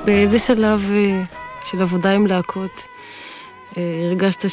באיזה שלב של עבודה עם להקות הרגשת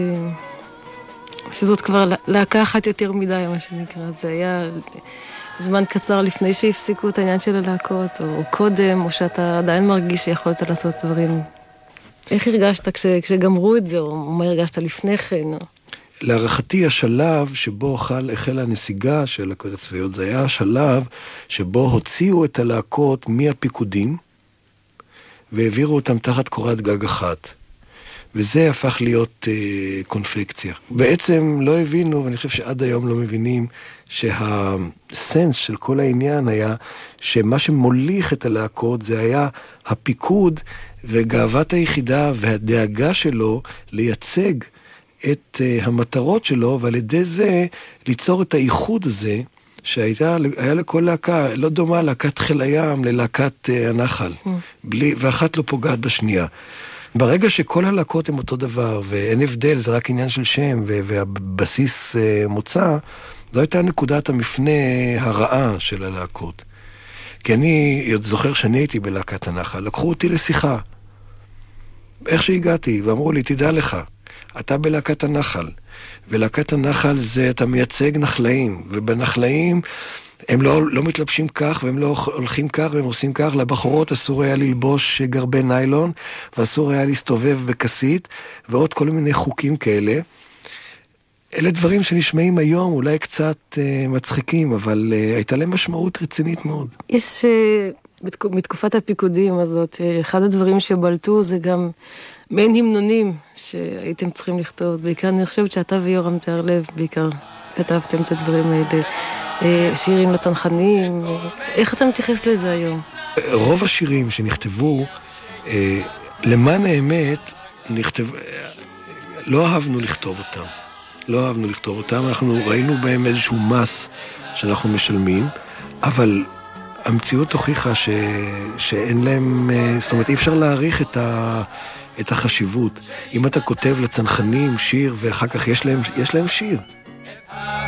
שזאת כבר להקה אחת יותר מדי, מה שנקרא? זה היה זמן קצר לפני שהפסיקו את העניין של הלהקות, או קודם, או שאתה עדיין מרגיש שיכולת לעשות דברים. איך הרגשת כשגמרו את זה, או מה הרגשת לפני כן? להערכתי, השלב שבו החלה הנסיגה של הלהקות הצבאיות, זה היה השלב שבו הוציאו את הלהקות מהפיקודים, והעבירו אותם תחת קורת גג אחת. וזה הפך להיות קונפקציה. בעצם לא הבינו, ואני חושב שעד היום לא מבינים, שהסנס של כל העניין היה שמה שמוליך את הלהקות זה היה הפיקוד וגאוות היחידה והדאגה שלו לייצג את המטרות שלו, ועל ידי זה ליצור את הייחוד הזה שהיה לכל להקה, לא דומה להקת חיל הים ללהקת הנחל, ואחת לא פוגעת בשנייה. ברגע שכל הלהקות הם אותו דבר, ואין הבדל, זה רק עניין של שם והבסיס מוצא, זו הייתה נקודת המפנה הרעה של הלהקות. כי אני זוכר שאני הייתי בלהקת הנחל, לקחו אותי לשיחה. איך שהגעתי, ואמרו לי, תדע לך, אתה בלהקת הנחל, ולהקת הנחל זה, אתה מייצג נחלאים, ובנחלאים הם לא מתלבשים כך, והם לא הולכים כך, והם עושים כך. לבחורות אסור היה ללבוש גרבי ניילון, ואסור היה להסתובב בכסית, ועוד כל מיני חוקים כאלה. אלה דברים שנשמעים היום, אולי קצת מצחיקים, אבל הייתה להם משמעות רצינית מאוד. יש, מתקופת הפיקודים הזאת, אחד הדברים שבלטו זה גם מעין המנונים שהייתם צריכים לכתוב. בעיקר אני חושבת שאתה ויורם תיארלב בעיקר כתבתם את הדברים האלה. שירים לצנחנים, איך אתה מתייחס לזה היום? רוב השירים שנכתבו, למען האמת, לא אהבנו לכתוב אותם. לא אהבנו לכתוב אותם, אנחנו ראינו בהם איזשהו מס שאנחנו משלמים, אבל המציאות הוכיחה שאין להם, זאת אומרת, אי אפשר להעריך את החשיבות. אם אתה כותב לצנחנים שיר ואחר כך יש להם שיר.